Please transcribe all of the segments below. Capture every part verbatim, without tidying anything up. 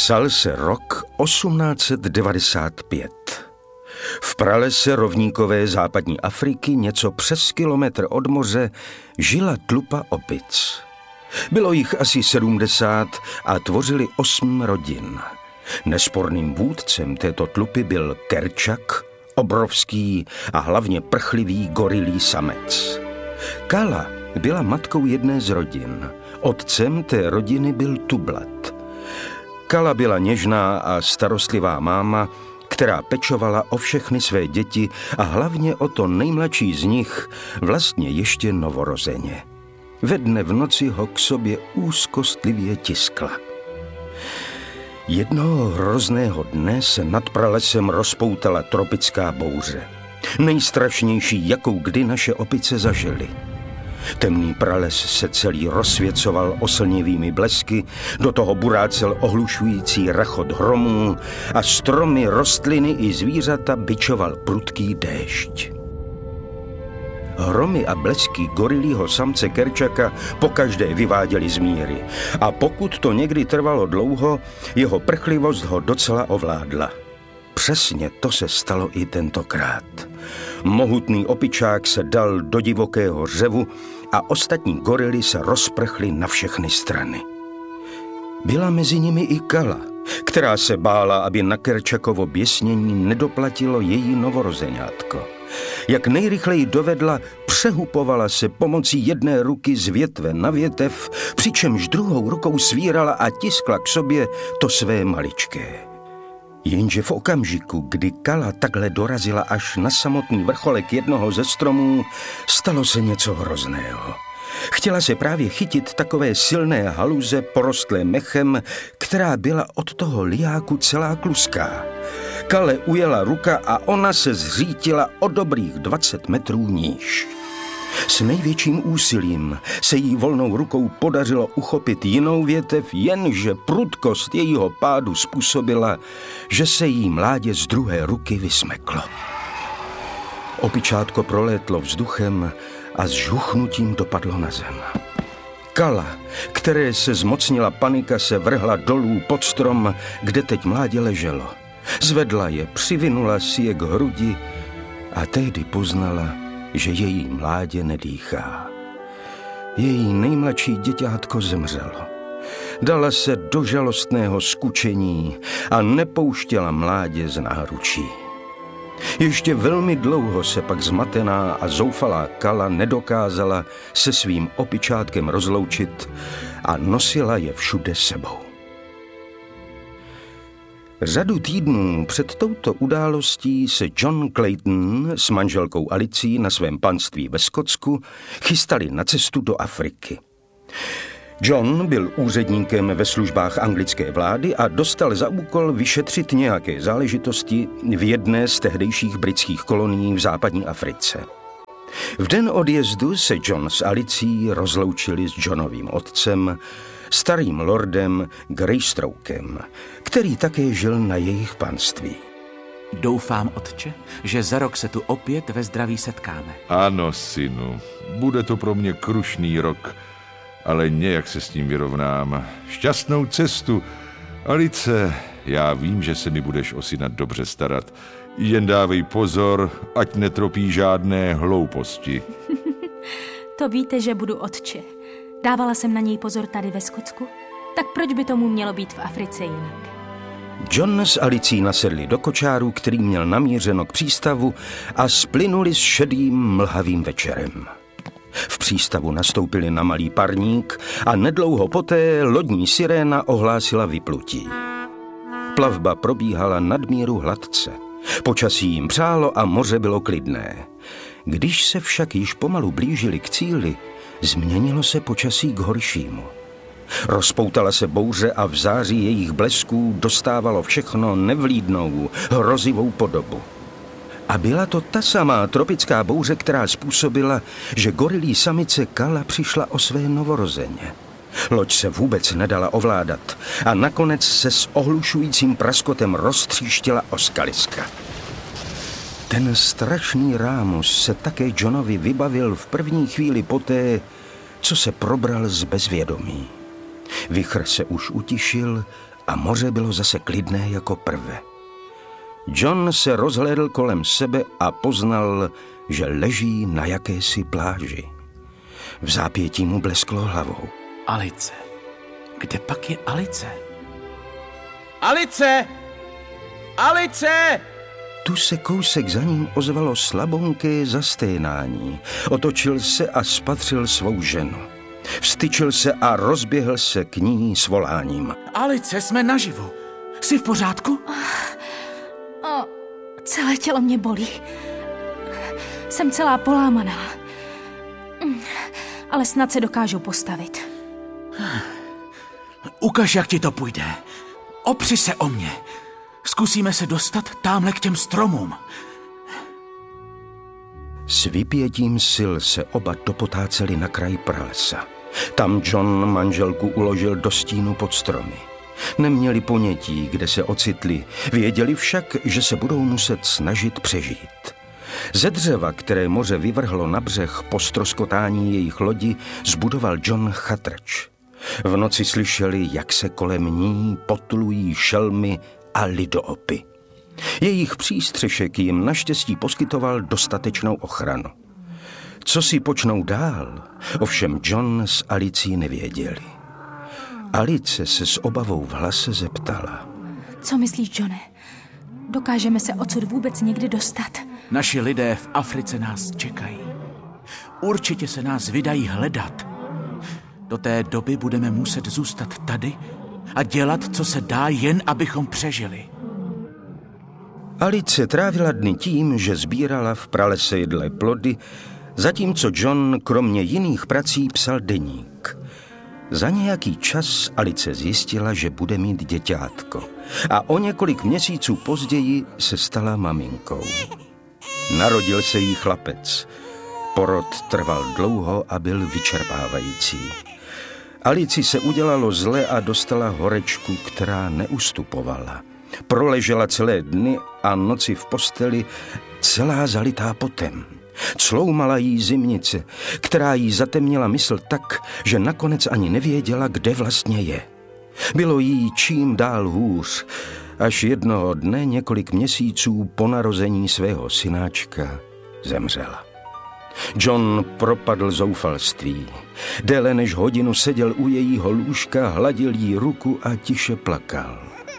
Psal se rok osmnáct set devadesát pět. V pralese rovníkové západní Afriky, něco přes kilometr od moře, žila tlupa opic. Bylo jich asi sedmdesát a tvořili osm rodin. Nesporným vůdcem této tlupy byl Kerčak, obrovský a hlavně prchlivý gorilí samec. Kala byla matkou jedné z rodin. Otcem té rodiny byl Tublat. Kala byla něžná a starostlivá máma, která pečovala o všechny své děti a hlavně o to nejmladší z nich, vlastně ještě novorozeně. Ve dne v noci ho k sobě úzkostlivě tiskla. Jednoho hrozného dne se nad pralesem rozpoutala tropická bouře. Nejstrašnější, jakou kdy naše opice zažily. Temný prales se celý rozsvěcoval oslnivými blesky, do toho burácel ohlušující rachot hromů a stromy, rostliny i zvířata bičoval prudký déšť. Hromy a blesky gorilího samce Kerčaka pokaždé vyváděly z míry a pokud to někdy trvalo dlouho, jeho prchlivost ho docela ovládla. Přesně to se stalo i tentokrát. Mohutný opičák se dal do divokého řevu a ostatní gorily se rozprchly na všechny strany. Byla mezi nimi i Kala, která se bála, aby na Kerčakovo běsnění nedoplatilo její novorozeňátko. Jak nejrychleji dovedla, přehupovala se pomocí jedné ruky z větve na větev, přičemž druhou rukou svírala a tiskla k sobě to své maličké. Jenže v okamžiku, kdy Kala takhle dorazila až na samotný vrcholek jednoho ze stromů, stalo se něco hrozného. Chtěla se právě chytit takové silné haluze porostlé mechem, která byla od toho liáku celá kluská. Kale ujela ruka a ona se zřítila o dobrých dvacet metrů níž. S největším úsilím se jí volnou rukou podařilo uchopit jinou větev, jenže prudkost jejího pádu způsobila, že se jí mládě z druhé ruky vysmeklo. Opičátko prolétlo vzduchem a s žuchnutím dopadlo na zem. Kala, které se zmocnila panika, se vrhla dolů pod strom, kde teď mládě leželo. Zvedla je, přivinula si je k hrudi a tehdy poznala, že její mládě nedýchá. Její nejmladší děťátko zemřelo. Dala se do žalostného skučení a nepouštěla mládě z náručí. Ještě velmi dlouho se pak zmatená a zoufalá Kala nedokázala se svým opičátkem rozloučit a nosila je všude sebou. Řadu týdnů před touto událostí se John Clayton s manželkou Alicí na svém panství ve Skotsku chystali na cestu do Afriky. John byl úředníkem ve službách anglické vlády a dostal za úkol vyšetřit nějaké záležitosti v jedné z tehdejších britských kolonií v západní Africe. V den odjezdu se John s Alicí rozloučili s Johnovým otcem, starým lordem Greystroukem, který také žil na jejich panství. Doufám, otče, že za rok se tu opět ve zdraví setkáme. Ano, synu, bude to pro mě krušný rok, ale nějak se s tím vyrovnám. Šťastnou cestu. Alice, já vím, že se mi budeš o syna dobře starat. Jen dávej pozor, ať netropí žádné hlouposti. To víte, že budu, otče. Dávala jsem na něj pozor tady ve Skotsku. Tak proč by tomu mělo být v Africe jinak? John s Alicí nasedli do kočáru, který měl namířeno k přístavu, a splynuli s šedým mlhavým večerem. V přístavu nastoupili na malý parník a nedlouho poté lodní siréna ohlásila vyplutí. Plavba probíhala nadmíru hladce. Počasí jim přálo a moře bylo klidné. Když se však již pomalu blížili k cíli, změnilo se počasí k horšímu. Rozpoutala se bouře a v září jejich blesků dostávalo všechno nevlídnou, hrozivou podobu. A byla to ta samá tropická bouře, která způsobila, že gorilí samice Kala přišla o své novorozeně. Loď se vůbec nedala ovládat a nakonec se s ohlušujícím praskotem roztříštila o skaliska. Ten strašný rámus se také Johnovi vybavil v první chvíli poté, co se probral z bezvědomí. Vichr se už utišil a moře bylo zase klidné jako prve. John se rozhlédl kolem sebe a poznal, že leží na jakési pláži. V zápětí mu blesklo hlavou. Alice. Kde pak je Alice? Alice! Alice! Tu se kousek za ním ozvalo slabonké zasténání. Otočil se a spatřil svou ženu. Vstyčil se a rozběhl se k ní s voláním. Alice, jsme naživu. Jsi v pořádku? O, celé tělo mě bolí. Jsem celá polámaná. Ale snad se dokážu postavit. Ukaž, jak ti to půjde. Opři se o mě. Zkusíme se dostat támhle k těm stromům. S vypětím sil se oba dopotáceli na kraj pralesa. Tam John manželku uložil do stínu pod stromy. Neměli ponětí, kde se ocitli, věděli však, že se budou muset snažit přežít. Ze dřeva, které moře vyvrhlo na břeh po ztroskotání jejich lodi, zbudoval John chatrč. V noci slyšeli, jak se kolem ní potulují šelmy a lidoopy. Jejich přístřešek jim naštěstí poskytoval dostatečnou ochranu. Co si počnou dál, ovšem John s Alicí nevěděli. Alice se s obavou v hlase zeptala. Co myslíš, Johne? Dokážeme se odsud vůbec někdy dostat? Naši lidé v Africe nás čekají. Určitě se nás vydají hledat. Do té doby budeme muset zůstat tady a dělat, co se dá, jen abychom přežili. Alice trávila dny tím, že sbírala v pralese jedlé plody, zatímco John kromě jiných prací psal deník. Za nějaký čas Alice zjistila, že bude mít děťátko a o několik měsíců později se stala maminkou. Narodil se jí chlapec. Porod trval dlouho a byl vyčerpávající. Alici se udělalo zle a dostala horečku, která neustupovala. Proležela celé dny a noci v posteli, celá zalitá potem. Cloumala jí zimnice, která jí zatemnila mysl tak, že nakonec ani nevěděla, kde vlastně je. Bylo jí čím dál hůř, až jednoho dne několik měsíců po narození svého synáčka zemřela. John propadl zoufalství. Déle než hodinu seděl u jejího lůžka, hladil jí ruku a tiše plakal.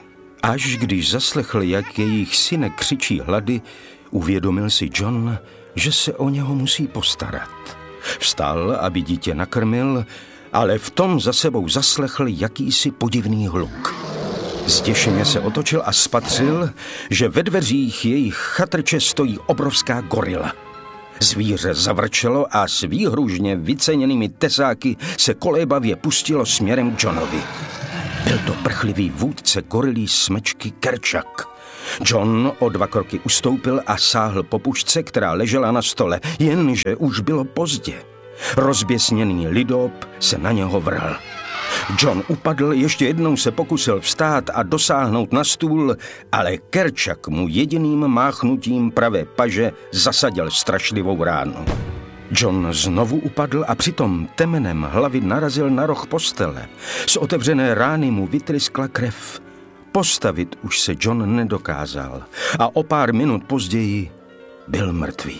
Až když zaslechl, jak jejich synek křičí hlady, uvědomil si John, že se o něho musí postarat. Vstal, aby dítě nakrmil, ale v tom za sebou zaslechl jakýsi podivný hluk. Zděšeně se otočil a spatřil, že ve dveřích jejich chatrče stojí obrovská gorila. Zvíře zavrčelo a s výhružně vyceněnými tesáky se kolébavě pustilo směrem k Johnovi. Byl to prchlivý vůdce gorilí smečky Kerčak. John o dva kroky ustoupil a sáhl po pušce, která ležela na stole, jenže už bylo pozdě. Rozběsněný lidop se na něho vrhl. John upadl, ještě jednou se pokusil vstát a dosáhnout na stůl, ale Kerčak mu jediným máchnutím pravé paže zasadil strašlivou ránu. John znovu upadl a přitom temenem hlavy narazil na roh postele. Z otevřené rány mu vytryskla krev. Postavit už se John nedokázal a o pár minut později byl mrtvý.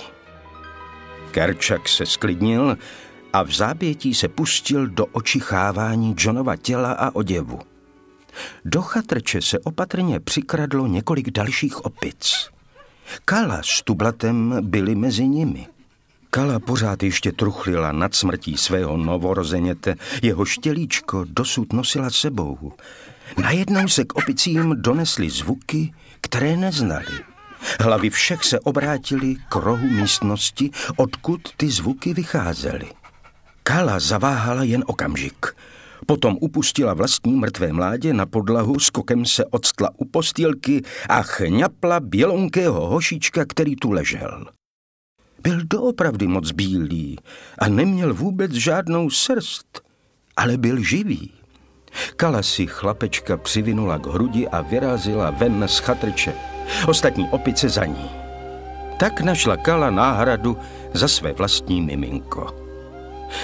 Kerčak se sklidnil a v zápětí se pustil do očichávání Johnova těla a oděvu. Do chatrče se opatrně přikradlo několik dalších opic. Kala s Tublatem byli mezi nimi. Kala pořád ještě truchlila nad smrtí svého novorozeněte, jeho štělíčko dosud nosila sebou. Najednou se k opicím donesly zvuky, které neznali. Hlavy všech se obrátily k rohu místnosti, odkud ty zvuky vycházely. Kala zaváhala jen okamžik. Potom upustila vlastní mrtvé mládě na podlahu, skokem se odstla u postýlky a chňapla bělonkého hošička, který tu ležel. Byl doopravdy moc bílý a neměl vůbec žádnou srst, ale byl živý. Kala si chlapečka přivinula k hrudi a vyrazila ven z chatrče. Ostatní opice za ní. Tak našla Kala náhradu za své vlastní miminko.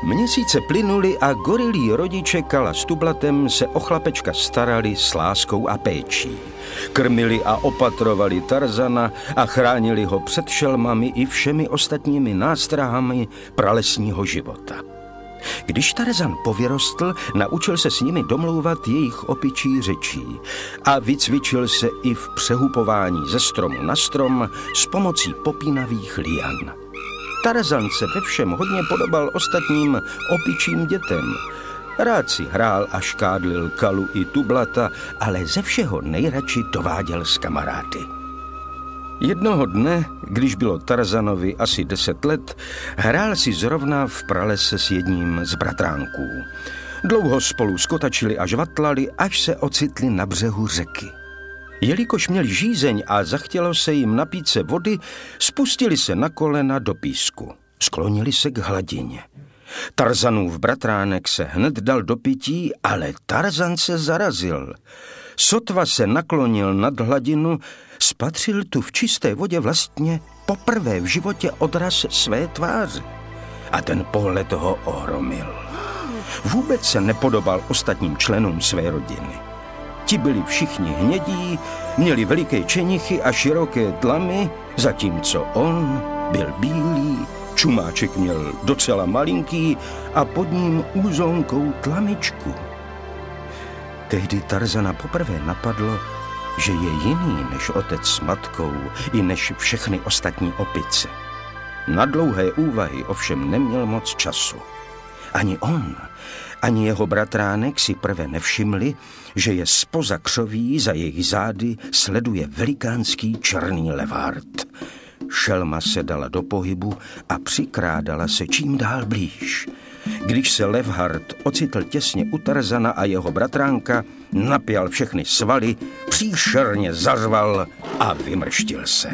Měsíce plynuly a gorilí rodiče Kala s Tublatem se o chlapečka starali s láskou a péčí. Krmili a opatrovali Tarzana a chránili ho před šelmami i všemi ostatními nástrahami pralesního života. Když Tarzan povyrostl, naučil se s nimi domlouvat jejich opičí řečí a vycvičil se i v přehupování ze stromu na strom s pomocí popínavých lian. Tarzan se ve všem hodně podobal ostatním opičím dětem. Rád si hrál a škádlil Kalu i Tublata, ale ze všeho nejradši dováděl s kamarády. Jednoho dne, když bylo Tarzanovi asi deset let, hrál si zrovna v pralese s jedním z bratránků. Dlouho spolu skotačili a žvatlali, až se ocitli na břehu řeky. Jelikož měli žízeň a zachtělo se jim napít se vody, spustili se na kolena do písku. Sklonili se k hladině. Tarzanův bratránek se hned dal do pití, ale Tarzan se zarazil. Sotva se naklonil nad hladinu, spatřil tu v čisté vodě vlastně poprvé v životě odraz své tváře. A ten pohled ho ohromil. Vůbec se nepodobal ostatním členům své rodiny. Ti byli všichni hnědí, měli veliké čenichy a široké tlamy, zatímco on byl bílý, čumáček měl docela malinký a pod ním úzonkou tlamičku. Tehdy Tarzana poprvé napadlo, že je jiný než otec s matkou i než všechny ostatní opice. Na dlouhé úvahy ovšem neměl moc času. Ani on, ani jeho bratránek si prve nevšimli, že je zpoza křoví za jejich zády sleduje velikánský černý levhart. Šelma se dala do pohybu a přikrádala se čím dál blíž. Když se levhart ocitl těsně u Tarzana a jeho bratránka, napěl všechny svaly, příšerně zařval a vymrštil se.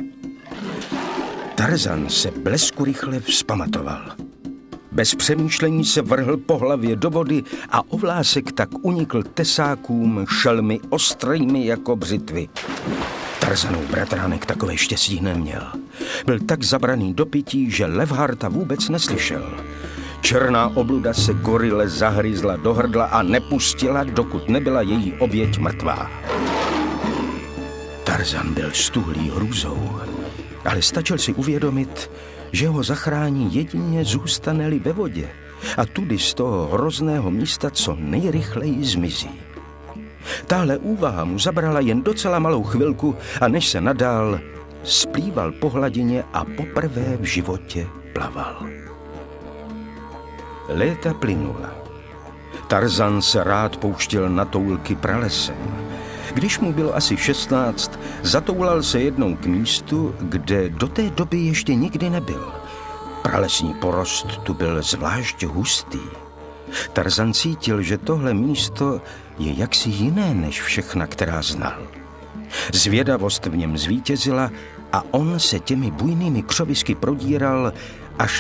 Tarzan se bleskurychle vzpamatoval. Bez přemýšlení se vrhl po hlavě do vody a ovlásek tak unikl tesákům šelmy ostrými jako břitvy. Tarzanův bratránek takové štěstí neměl. Byl tak zabraný do pití, že levharta vůbec neslyšel. Černá obluda se gorile zahryzla do hrdla a nepustila, dokud nebyla její oběť mrtvá. Tarzan byl stuhlý hrůzou, ale stačil si uvědomit, že ho zachrání jedině zůstane-li ve vodě a tudy z toho hrozného místa co nejrychleji zmizí. Tahle úvaha mu zabrala jen docela malou chvilku a než se nadál, splýval po hladině a poprvé v životě plaval. Léta plynula. Tarzan se rád pouštěl na toulky pralesem. Když mu bylo asi šestnáct, zatoulal se jednou k místu, kde do té doby ještě nikdy nebyl. Pralesní porost tu byl zvlášť hustý. Tarzan cítil, že tohle místo je jaksi jiné než všechna, která znal. Zvědavost v něm zvítězila a on se těmi bujnými křovisky prodíral